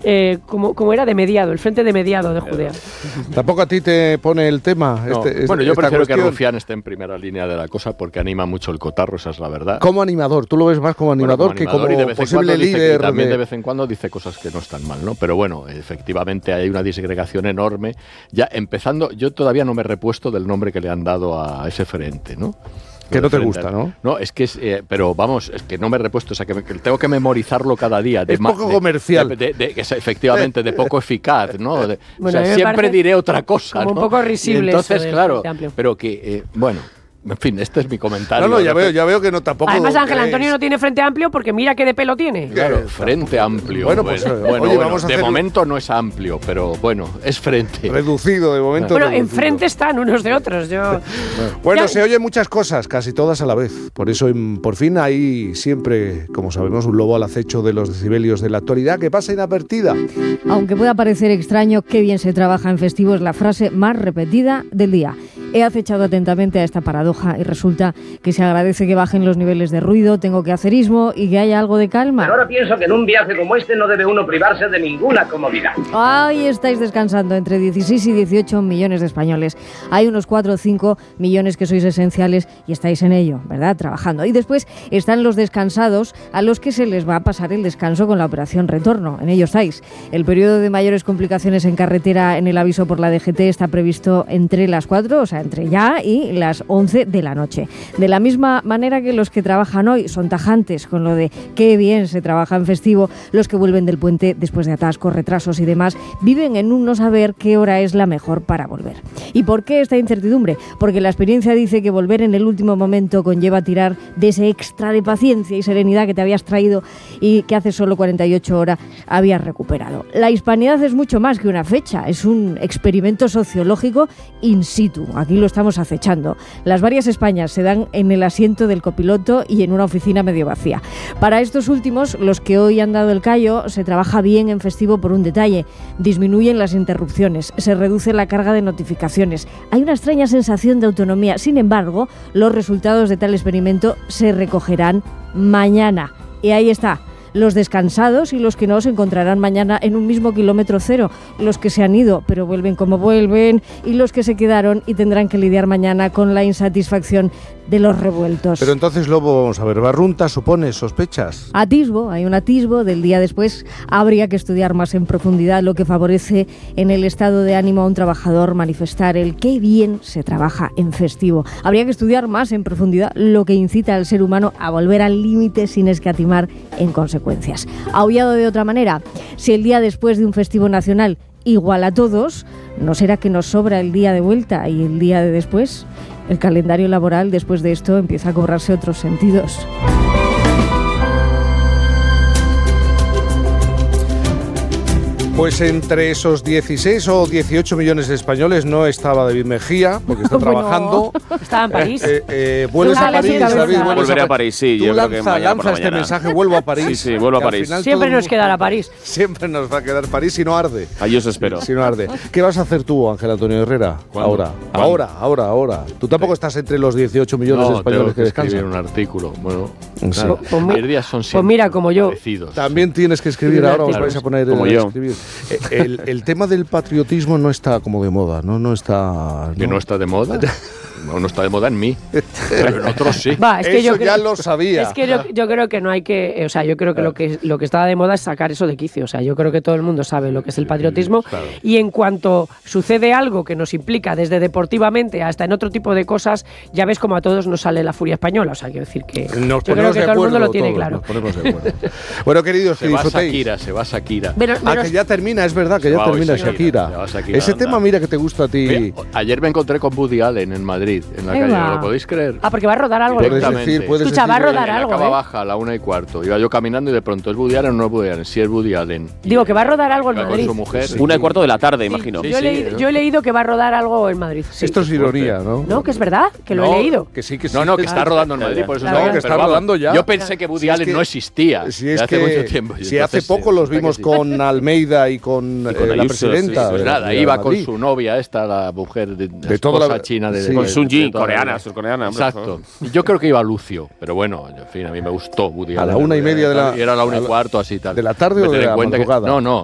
como era de mediado, el frente de mediado de Judea. Tampoco a ti te pone el tema. No. Bueno, yo prefiero que Rufián esté en primera línea de la cosa porque anima mucho el cotarro, esa es la verdad. Como animador, tú lo ves más como animador, que como posible líder. También de vez en cuando dice cosas que no están mal, ¿no? Pero bueno, efectivamente hay una disgregación enorme. Ya empezando, yo todavía no me he repuesto del nombre que le han dado a ese frente, ¿no? Que no te gusta, ¿no? No, es que pero vamos, es que no me he repuesto, o sea, que tengo que memorizarlo cada día. Es poco comercial. Efectivamente, de poco eficaz, ¿no? Bueno, o sea, siempre diré otra cosa, como ¿no? un poco risible. Entonces, claro, pero que, bueno... En fin, este es mi comentario. No, ya veo que no tampoco... Además, Ángel Antonio no tiene frente amplio porque mira qué de pelo tiene. Claro, frente amplio. Bueno, pues oye, vamos a de momento no es amplio, pero bueno, es frente. Reducido, de momento. Bueno, reducido. enfrente están unos de otros. Bueno, se oyen muchas cosas, casi todas a la vez. Por eso, por fin, hay siempre, como sabemos, un lobo al acecho de los decibelios de la actualidad que pasa inadvertida. Aunque pueda parecer extraño, qué bien se trabaja en festivo es la frase más repetida del día. He acechado atentamente a esta paradoja y resulta que se agradece que bajen los niveles de ruido, tengo quehacerismo y que haya algo de calma. Pero ahora pienso que en un viaje como este no debe uno privarse de ninguna comodidad. Ahí estáis descansando entre 16 y 18 millones de españoles. Hay unos 4 o 5 millones que sois esenciales y estáis en ello, ¿verdad? Trabajando. Y después están los descansados a los que se les va a pasar el descanso con la operación retorno. En ello estáis. El periodo de mayores complicaciones en carretera en el aviso por la DGT está previsto entre las 4, o sea, entre ya y las 11 de la noche. De la misma manera que los que trabajan hoy son tajantes con lo de qué bien se trabaja en festivo, los que vuelven del puente después de atascos, retrasos y demás, viven en un no saber qué hora es la mejor para volver. ¿Y por qué esta incertidumbre? Porque la experiencia dice que volver en el último momento conlleva tirar de ese extra de paciencia y serenidad que te habías traído y que hace solo 48 horas habías recuperado. La hispanidad es mucho más que una fecha, es un experimento sociológico in situ. Aquí lo estamos acechando. Las varias Españas se dan en el asiento del copiloto y en una oficina medio vacía. Para estos últimos, los que hoy han dado el callo, se trabaja bien en festivo por un detalle. Disminuyen las interrupciones, se reduce la carga de notificaciones. Hay una extraña sensación de autonomía. Sin embargo, los resultados de tal experimento se recogerán mañana. Y ahí está. Los descansados y los que no se encontrarán mañana en un mismo kilómetro cero. Los que se han ido, pero vuelven como vuelven, y los que se quedaron y tendrán que lidiar mañana con la insatisfacción de los revueltos. Pero entonces, Lobo, vamos a ver, ¿barrunta supone sospechas? Hay un atisbo del día después. Habría que estudiar más en profundidad lo que favorece en el estado de ánimo a un trabajador manifestar el qué bien se trabaja en festivo. Habría que estudiar más en profundidad lo que incita al ser humano a volver al límite sin escatimar en consecuencias. Aullado de otra manera, si el día después de un festivo nacional igual a todos, ¿no será que nos sobra el día de vuelta y el día de después? El calendario laboral después de esto empieza a cobrarse otros sentidos. Pues entre esos 16 o 18 millones de españoles no estaba David Mejía, porque está trabajando. Estaba en París. ¿Vuelves a París, David? Volveré a París, sí. Tú yo creo que mañana por la lanza este mañana. mensaje, vuelvo a París. Sí, vuelvo a París. Siempre nos quedará París. Siempre nos va a quedar París si no arde. Allí os espero. Si no arde. ¿Qué vas a hacer tú, Ángel Antonio Herrera? ¿Cuándo? Ahora. Tú tampoco estás entre los 18 millones de españoles que descansan. Escribir un artículo. Bueno, Sí. claro, los días son siempre mira, como yo. parecidos. También tienes que escribir ahora, os vais a poner como a yo. escribir. El tema del patriotismo no está como de moda, ¿no? está... ¿Que no está de moda? No está de moda en mí, pero en otros sí. Va, es que Eso yo creo, ya lo sabía. Es que yo creo que no hay que... O sea, yo creo que lo que está de moda es sacar eso de quicio. O sea, yo creo que todo el mundo sabe lo que es el patriotismo. Claro. Y en cuanto sucede algo que nos implica desde deportivamente hasta en otro tipo de cosas, ya ves como a todos nos sale la furia española. O sea, quiero decir que Nos yo creo que todo el mundo lo tiene todos, claro. Nos ponemos de acuerdo. Bueno, queridos, que disfrutéis. Se va Shakira. Que ya termina, es verdad, que Se ya va hoy termina Shakira. Shakira. Se va Shakira, Ese anda. tema, mira, que te gusta a ti. Mira, ayer me encontré con Woody Allen en Madrid, en la Ahí calle, va. ¿no lo podéis creer? Ah, porque va a rodar algo. Puedes Directamente. decir, Escucha, va a rodar En la algo, cava ¿eh? baja a la 1:15. Iba yo caminando y de pronto, ¿es Woody Allen o no es Woody Allen? Sí, es Woody Allen. Digo que va a rodar algo en Iba con Madrid. su mujer. 1:15 de la tarde, imagino. Yo he leído que va a rodar algo en Madrid. Sí. Esto es ironía, ¿no? No, que es verdad, que lo No, he leído. Que sí, que sí. No, que está rodando en Madrid, por eso Claro, no, que está pero vamos, rodando ya. Yo pensé que Woody Si es Allen que- no existía. Si es hace que, mucho tiempo. Y si hace entonces, poco los resulta que vimos sí. con Almeida y con, con la Ayuso, presidenta. sí, Pues nada, de iba con Madrid. su novia esta, la mujer de toda la- esposa china de... sí. Con de- Sun de Ji, toda la coreana, vida. surcoreana. hombre, por Exacto. favor. Y yo creo que iba Lucio, pero bueno, en fin, a mí me gustó Woody A Allen. la 1:30 de la- Y era la 1:15, así tal. ¿De la tarde o Pero de ten en la cuenta que- madrugada? No,